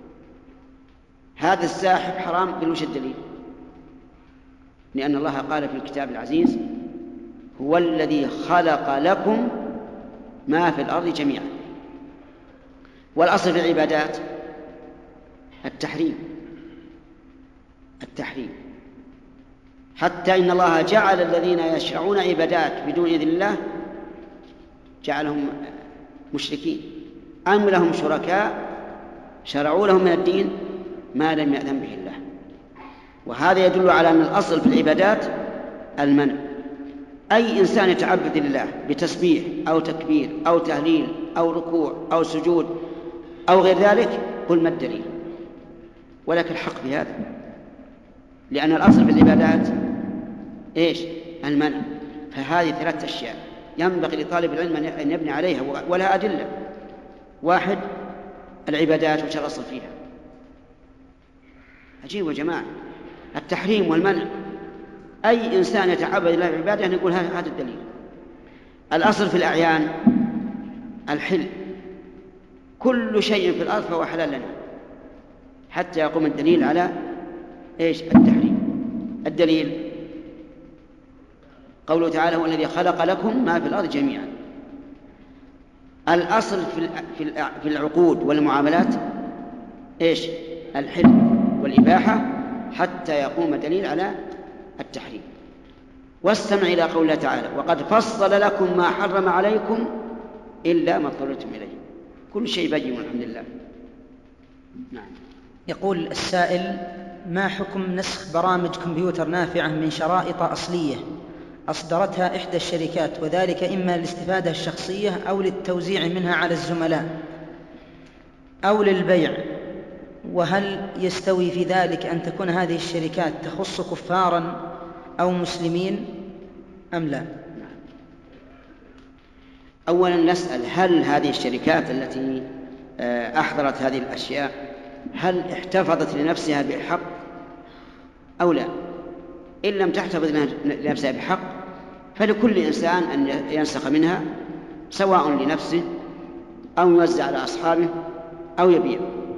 هذا الساحر حرام قل وش الدليل؟ لأن الله قال في الكتاب العزيز: هو الذي خلق لكم ما في الأرض جميعا. والأصل في العبادات التحريم التحريم حتى إن الله جعل الذين يشرعون عبادات بدون إذن الله جعلهم مشركين، أم لهم شركاء شرعوا لهم من الدين ما لم يأذن به الله. وهذا يدل على أن الأصل في العبادات المنع. أي إنسان يتعبد لله بتسبيح أو تكبير أو تهليل أو ركوع أو سجود أو غير ذلك قل ما الدليل؟ ولك الحق بهذا، لأن الأصل في العبادات إيش؟ المنع. فهذه ثلاثة أشياء ينبغي لطالب العلم أن يبني عليها ولها أدلة. واحد: العبادات وش الأصل فيها؟ عجيب يا جماعة، التحريم والمنع. أي إنسان يتعبد لله بعبادة نقول هذا الدليل. الأصل في الأعيان الحل، كل شيء في الأرض فهو حلال لنا حتى يقوم الدليل على إيش؟ التحريم. الدليل قوله تعالى: هو الذي خلق لكم ما في الأرض جميعا. الأصل في العقود والمعاملات إيش؟ الحل والإباحة حتى يقوم الدليل على التحريم. واستمع إلى قوله تعالى: وقد فصل لكم ما حرم عليكم إلا ما اضطررتم إليه. كل شيء بين والحمد لله. نعم. يقول السائل: ما حكم نسخ برامج كمبيوتر نافعة من شرائط أصلية أصدرتها إحدى الشركات، وذلك إما للاستفادة الشخصية أو للتوزيع منها على الزملاء أو للبيع؟ وهل يستوي في ذلك أن تكون هذه الشركات تخص كفارا أو مسلمين أم لا؟ أولا نسأل: هل هذه الشركات التي أحضرت هذه الأشياء هل احتفظت لنفسها بحق أو لا؟ إن لم تحتفظ لنفسها بحق فلكل إنسان أن ينسخ منها، سواء لنفسه أو يوزع على أصحابه أو يبيع،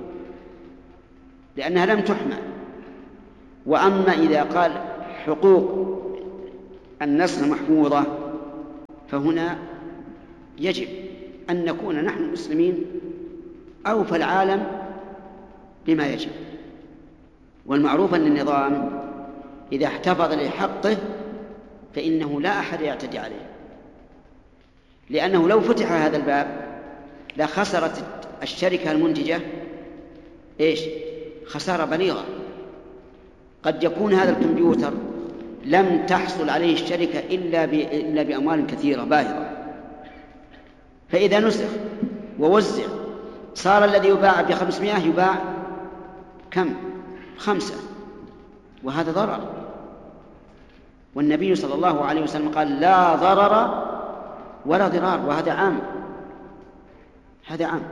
لأنها لم تحمى. وأما إذا قال حقوق النسخ محفوظة فهنا يجب أن نكون نحن المسلمين أوفى العالم بما يجب. والمعروف أن النظام إذا احتفظ لحقه فإنه لا أحد يعتدي عليه، لأنه لو فتح هذا الباب لخسرت الشركة المنتجة إيش؟ خسارة بليغة. قد يكون هذا الكمبيوتر لم تحصل عليه الشركة إلا إلا بأموال كثيرة باهظة، فإذا نسخ ووزع صار الذي يباع بخمسمائة يباع كم؟ خمسة، وهذا ضرر. والنبي صلى الله عليه وسلم قال لا ضرر ولا ضرار، وهذا عام، هذا عام.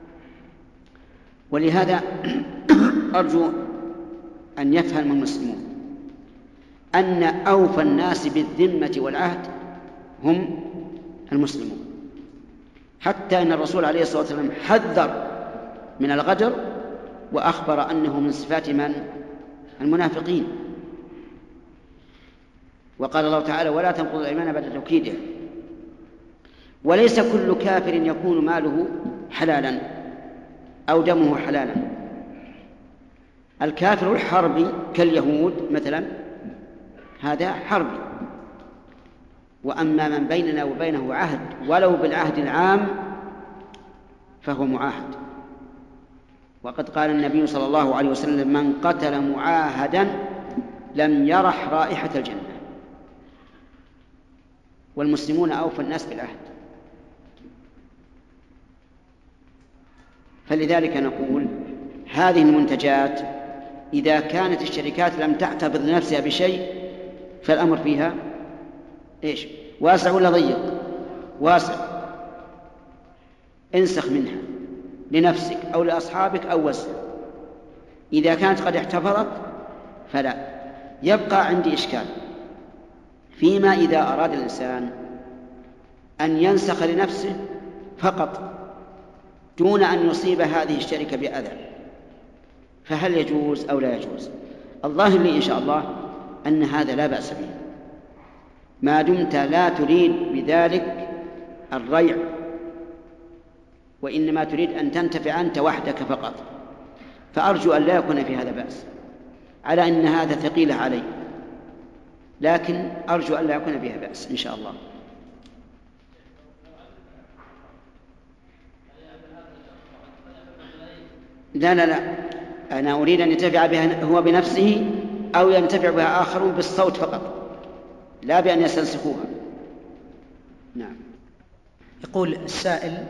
ولهذا أرجو أن يفهم المسلمون أن أوفى الناس بالذمة والعهد هم المسلمون، حتى أن الرسول عليه الصلاة والسلام حذر من الغدر وأخبر أنه من صفات من؟ المنافقين. وقال الله تعالى ولا تنقضوا الأيمان بعد توكيدها. وليس كل كافر يكون ماله حلالا أو دمه حلالا. الكافر الحربي كاليهود مثلا هذا حربي، وأما من بيننا وبينه عهد ولو بالعهد العام فهو معاهد. وقد قال النبي صلى الله عليه وسلم من قتل معاهدا لم يرح رائحة الجنة. والمسلمون أوفى الناس بالعهد. فلذلك نقول هذه المنتجات إذا كانت الشركات لم تعتبر لنفسها بشيء فالأمر فيها إيش؟ واسع ولا ضيق؟ واسع. انسخ منها لنفسك أو لأصحابك أو وسع. إذا كانت قد احتفظت فلا. يبقى عندي إشكال فيما إذا أراد الإنسان أن ينسخ لنفسه فقط دون أن يصيب هذه الشركة بأذى، فهل يجوز أو لا يجوز؟ الظاهر لي إن شاء الله أن هذا لا بأس به ما دمت لا تريد بذلك الريع، وإنما تريد أن تنتفع أنت وحدك فقط. فأرجو أن لا يكون في هذا بأس، على أن هذا ثقيل علي، لكن أرجو أن لا يكون بها بأس إن شاء الله. لا لا لا أنا أريد أن ينتفع بها هو بنفسه أو ينتفع بها آخرون بالصوت فقط، لا بأن يستنسخوها. نعم. يقول السائل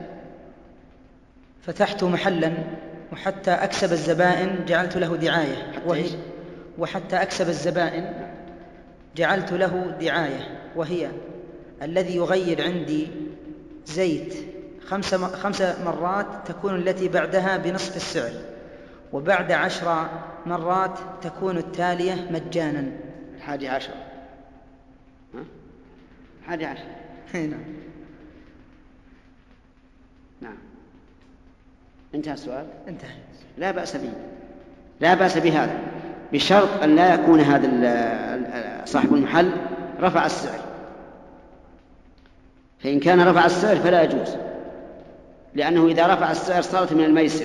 فتحت محلا وحتى أكسب الزبائن جعلت له دعاية، وهي وحتى أكسب الزبائن جعلت له دعاية وهي الذي يغير عندي زيت خمس خمس مرات تكون التي بعدها بنصف السعر، وبعد عشر مرات تكون التالية مجانا. الحادي عشر ها؟ الحادي عشر نعم. نعم. انتهى السؤال؟ انتهى. لا بأس به، لا بأس بهذا، بشرط أن لا يكون هذا صاحب المحل رفع السعر. فإن كان رفع السعر فلا يجوز، لأنه إذا رفع السعر صارت من الميسر،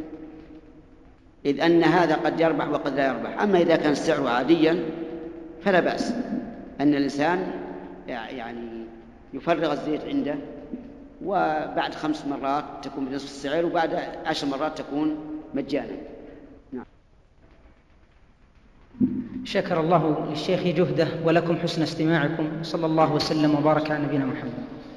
إذ أن هذا قد يربح وقد لا يربح. أما إذا كان السعر عاديا فلا بأس أن الإنسان يعني يفرغ الزيت عنده، وبعد خمس مرات تكون بنصف السعر، وبعد عشر مرات تكون مجانا. نعم. شكر الله للشيخ جهده ولكم حسن استماعكم، صلى الله وسلم وبارك على نبينا محمد.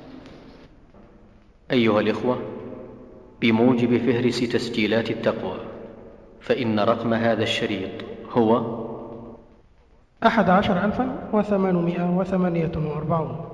أيها الإخوة، بموجب فهرس تسجيلات التقوى فإن رقم هذا الشريط هو أحد عشر ألفا وثمانمائة وثمانية وأربعون.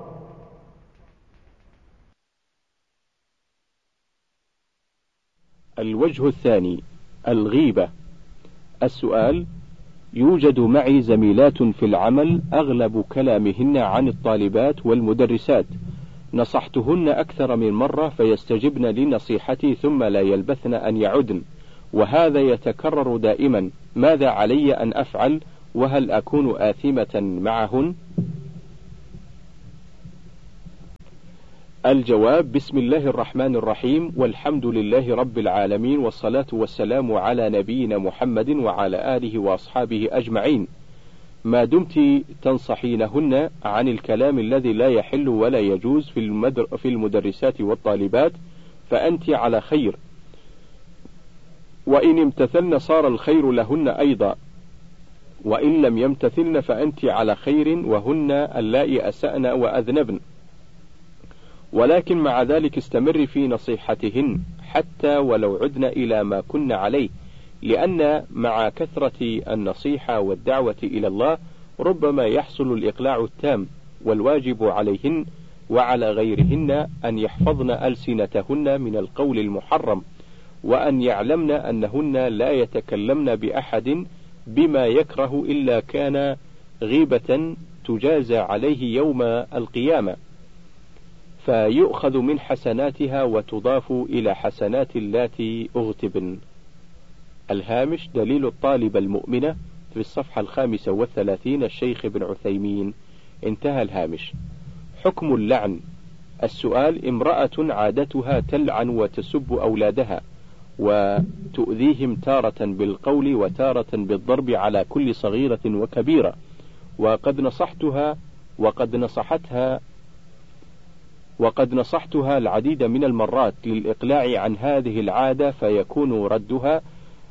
الوجه الثاني: الغيبة. السؤال: يوجد معي زميلات في العمل أغلب كلامهن عن الطالبات والمدرسات، نصحتهن أكثر من مرة فيستجبن لنصيحتي ثم لا يلبثن أن يعدن، وهذا يتكرر دائما، ماذا علي أن أفعل؟ وهل أكون آثمة معهن؟ الجواب: بسم الله الرحمن الرحيم، والحمد لله رب العالمين، والصلاة والسلام على نبينا محمد وعلى آله وأصحابه أجمعين. ما دمت تنصحينهن عن الكلام الذي لا يحل ولا يجوز في, المدر في المدرسات والطالبات فأنت على خير، وإن امتثلن صار الخير لهن أيضا، وإن لم يمتثلن فأنت على خير، وهن اللائي أسأن وأذنبن. ولكن مع ذلك استمر في نصيحتهن حتى ولو عدن إلى ما كن عليه، لأن مع كثرة النصيحة والدعوة إلى الله ربما يحصل الإقلاع التام، والواجب عليهن وعلى غيرهن أن يحفظن ألسنتهن من القول المحرم، وأن يعلمن أنهن لا يتكلمن بأحد بما يكره إلا كان غيبة تجازى عليه يوم القيامة، فيؤخذ من حسناتها وتضاف إلى حسنات اللاتي أغتبن. الهامش: دليل الطالبة المؤمنة في الصفحة الخامسة والثلاثين، الشيخ ابن عثيمين. انتهى الهامش. حكم اللعن. السؤال: امرأة عادتها تلعن وتسب أولادها وتؤذيهم تارة بالقول وتارة بالضرب على كل صغيرة وكبيرة، وقد نصحتها وقد نصحتها وقد نصحتها العديد من المرات للإقلاع عن هذه العادة، فيكون ردها: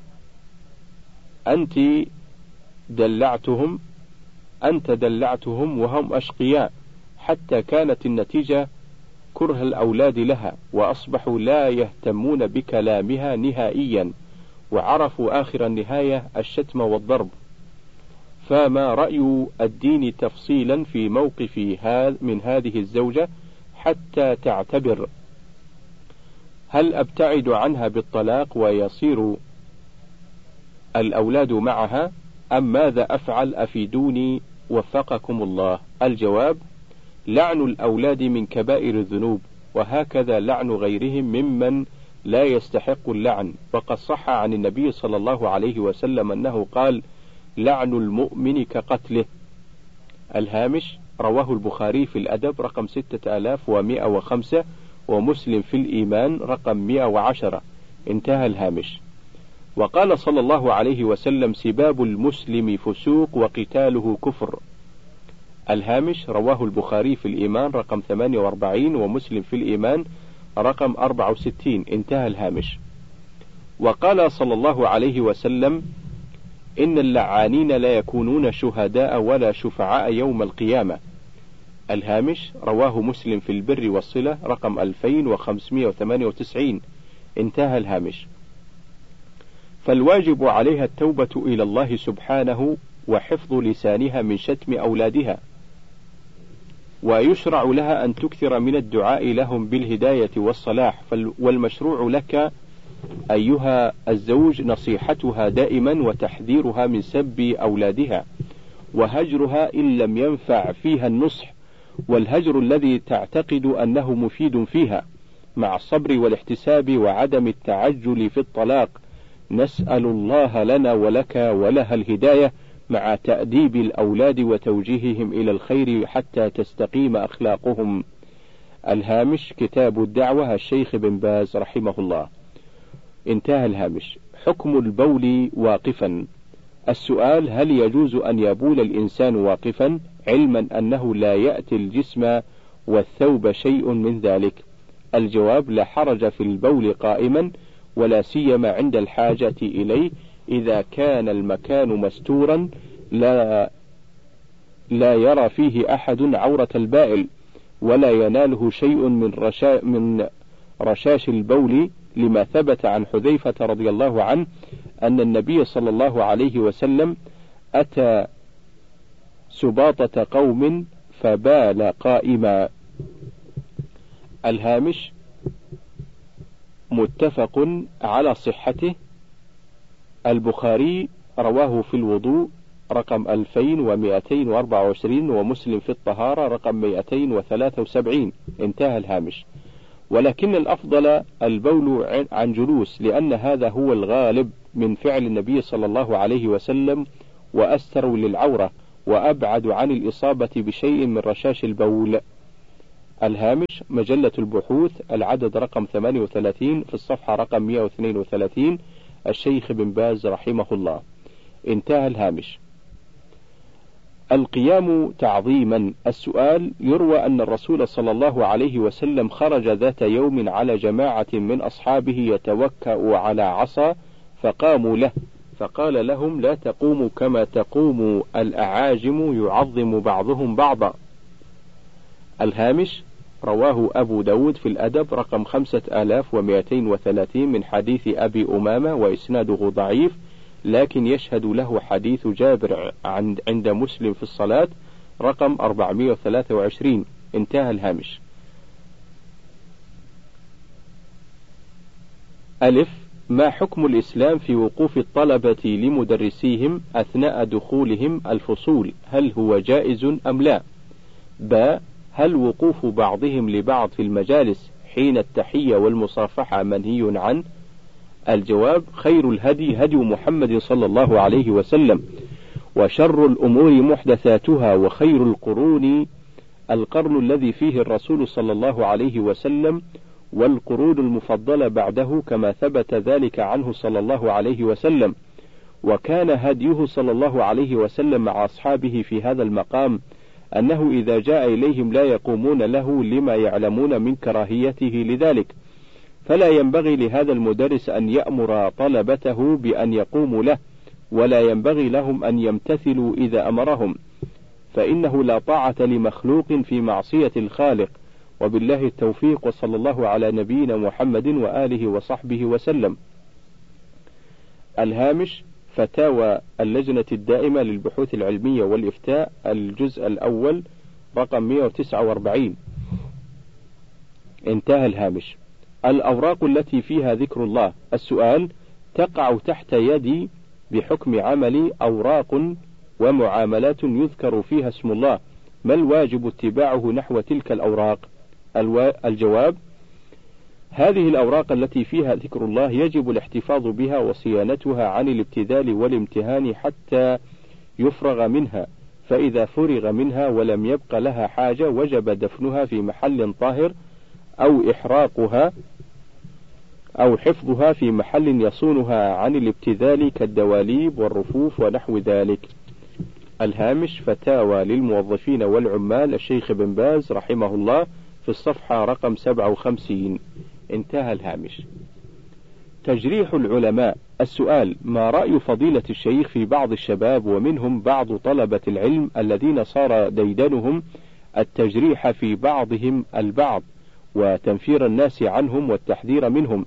أنت دلعتهم أنت دلعتهم وهم أشقياء، حتى كانت النتيجة كره الأولاد لها، وأصبحوا لا يهتمون بكلامها نهائيا، وعرفوا آخر النهاية الشتم والضرب. فما رأي الدين تفصيلا في موقف من هذه الزوجة حتى تعتبر؟ هل أبتعد عنها بالطلاق ويصير الأولاد معها، أم ماذا أفعل؟ أفيدوني وفقكم الله. الجواب: لعن الأولاد من كبائر الذنوب، وهكذا لعن غيرهم ممن لا يستحق اللعن، وقد صح عن النبي صلى الله عليه وسلم أنه قال: لعن المؤمن كقتله. الهامش: رواه البخاري في الأدب رقم ستة آلاف ومئة وخمسة، ومسلم في الإيمان رقم مئة وعشرة. انتهى الهامش. وقال صلى الله عليه وسلم: سباب المسلم فسوق وقتاله كفر. الهامش: رواه البخاري في الإيمان رقم ثمانية وأربعين، ومسلم في الإيمان رقم أربعة وستين. انتهى الهامش. وقال صلى الله عليه وسلم: إن اللعانين لا يكونون شهداء ولا شفعاء يوم القيامة. الهامش: رواه مسلم في البر والصلة رقم ألفين وخمسمئة وثمانية وتسعين. انتهى الهامش. فالواجب عليها التوبة إلى الله سبحانه وحفظ لسانها من شتم أولادها، ويشرع لها أن تكثر من الدعاء لهم بالهداية والصلاح. والمشروع لك أيها الزوج نصيحتها دائما وتحذيرها من سب أولادها، وهجرها إن لم ينفع فيها النصح، والهجر الذي تعتقد أنه مفيد فيها، مع الصبر والاحتساب وعدم التعجل في الطلاق. نسأل الله لنا ولك ولها الهداية، مع تأديب الأولاد وتوجيههم إلى الخير حتى تستقيم أخلاقهم. الهامش: كتاب الدعوة، الشيخ بن باز رحمه الله. انتهى الهامش. حكم البول واقفا. السؤال: هل يجوز أن يبول الإنسان واقفا، علما أنه لا يأتي الجسم والثوب شيء من ذلك؟ الجواب: لا حرج في البول قائما، ولا سيما عند الحاجة إليه، إذا كان المكان مستورا لا لا يرى فيه أحد عورة البائل، ولا يناله شيء من رشا من رشاش البول، لما ثبت عن حذيفة رضي الله عنه أن النبي صلى الله عليه وسلم أتى سباطة قوم فبال قائما. الهامش: متفق على صحته. البخاري رواه في الوضوء رقم ألفين ومئتين وأربعة وعشرين، ومسلم في الطهارة رقم مئتين وثلاثة وسبعين. انتهى الهامش. ولكن الأفضل البول عن جلوس، لأن هذا هو الغالب من فعل النبي صلى الله عليه وسلم، وأستر للعورة، وأبعد عن الإصابة بشيء من رشاش البول. الهامش: مجلة البحوث، العدد رقم ثمانية وثلاثين في الصفحة رقم مئة واثنين وثلاثين، الشيخ بن باز رحمه الله. انتهى الهامش. القيام تعظيما. السؤال: يروى أن الرسول صلى الله عليه وسلم خرج ذات يوم على جماعة من أصحابه يتوكأ على عصا فقاموا له، فقال لهم: لا تقوموا كما تقوم الأعاجم يعظم بعضهم بعضا. الهامش: رواه أبو داود في الأدب رقم خمسة آلاف ومئتين وثلاثين من حديث أبي أمامة، وإسناده ضعيف، لكن يشهد له حديث جابر عند مسلم في الصلاة رقم أربعمئة وثلاثة وعشرين. انتهى الهامش. ألف: ما حكم الإسلام في وقوف الطلبة لمدرسيهم أثناء دخولهم الفصول؟ هل هو جائز أم لا؟ ب: هل وقوف بعضهم لبعض في المجالس حين التحية والمصافحة منهي عنه؟ الجواب: خير الهدي هدي محمد صلى الله عليه وسلم، وشر الأمور محدثاتها، وخير القرون القرن الذي فيه الرسول صلى الله عليه وسلم، والقرون المفضلة بعده، كما ثبت ذلك عنه صلى الله عليه وسلم. وكان هديه صلى الله عليه وسلم مع أصحابه في هذا المقام أنه إذا جاء إليهم لا يقومون له لما يعلمون من كراهيته لذلك، فلا ينبغي لهذا المدرس أن يأمر طلبته بأن يقوموا له، ولا ينبغي لهم أن يمتثلوا إذا أمرهم، فإنه لا طاعة لمخلوق في معصية الخالق. وبالله التوفيق، وصلى الله على نبينا محمد وآله وصحبه وسلم. الهامش: فتاوى اللجنة الدائمة للبحوث العلمية والإفتاء، الجزء الأول رقم مئة وتسعة وأربعين. انتهى الهامش. الأوراق التي فيها ذكر الله. السؤال: تقع تحت يدي بحكم عملي أوراق ومعاملات يذكر فيها اسم الله، ما الواجب اتباعه نحو تلك الأوراق؟ الجواب: هذه الأوراق التي فيها ذكر الله يجب الاحتفاظ بها وصيانتها عن الابتذال والامتهان حتى يفرغ منها، فإذا فرغ منها ولم يبق لها حاجة وجب دفنها في محل طاهر، أو إحراقها أو حفظها في محل يصونها عن الابتذال كالدواليب والرفوف ونحو ذلك. الهامش: فتاوى للموظفين والعمال، الشيخ بن باز رحمه الله، في الصفحة رقم سبعة وخمسين. انتهى الهامش. تجريح العلماء. السؤال: ما رأي فضيلة الشيخ في بعض الشباب ومنهم بعض طلبة العلم الذين صار ديدنهم التجريح في بعضهم البعض وتنفير الناس عنهم والتحذير منهم؟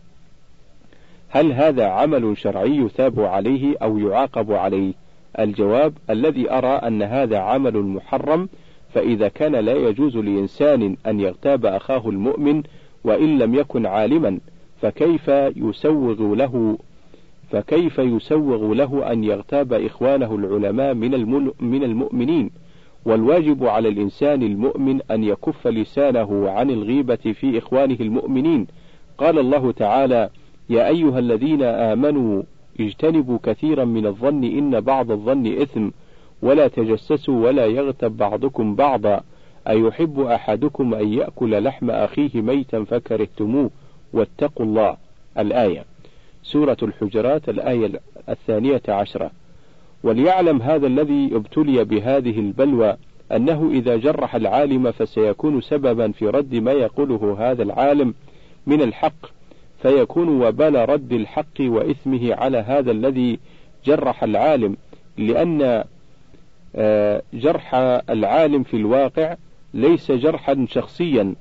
هل هذا عمل شرعي يثاب عليه أو يعاقب عليه؟ الجواب: الذي أرى أن هذا عمل محرم، فإذا كان لا يجوز لإنسان أن يغتاب أخاه المؤمن وإن لم يكن عالما، فكيف يسوغ له فكيف يسوغ له أن يغتاب إخوانه العلماء من المؤمنين؟ والواجب على الإنسان المؤمن أن يكف لسانه عن الغيبة في إخوانه المؤمنين. قال الله تعالى: يا أيها الذين آمنوا اجتنبوا كثيرا من الظن إن بعض الظن إثم، ولا تجسسوا ولا يغتب بعضكم بعضا، أيحب أحدكم أن يأكل لحم أخيه ميتا فكرهتموه، واتقوا الله. الآية، سورة الحجرات، الآية الثانية عشرة. وليعلم هذا الذي ابتلي بهذه البلوى أنه إذا جرح العالم فسيكون سببا في رد ما يقوله هذا العالم من الحق، فيكون وبال رد الحق وإثمه على هذا الذي جرح العالم، لأن جرح العالم في الواقع ليس جرحا شخصيا،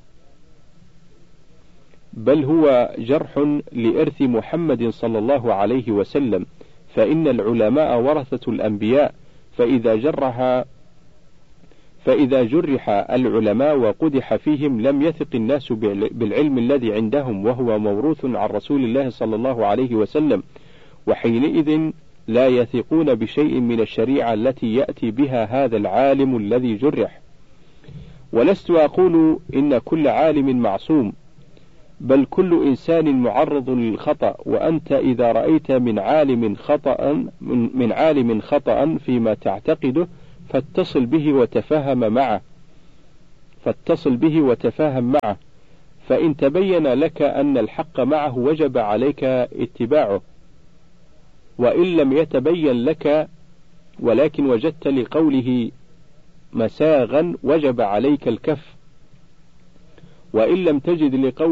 بل هو جرح لإرث محمد صلى الله عليه وسلم، فإن العلماء ورثة الأنبياء، فإذا جرح فإذا جرح العلماء وقدح فيهم لم يثق الناس بالعلم الذي عندهم وهو موروث عن رسول الله صلى الله عليه وسلم، وحينئذ لا يثقون بشيء من الشريعة التي يأتي بها هذا العالم الذي جرح. ولست أقول إن كل عالم معصوم، بل كل إنسان معرض للخطأ، وأنت إذا رأيت من عالم خطأ من عالم خطأ فيما تعتقده فاتصل به وتفهم معه، فاتصل به وتفاهم معه، فإن تبين لك أن الحق معه وجب عليك اتباعه، وإن لم يتبين لك ولكن وجدت لقوله مساغا وجب عليك الكف، وإن لم تجد لقوله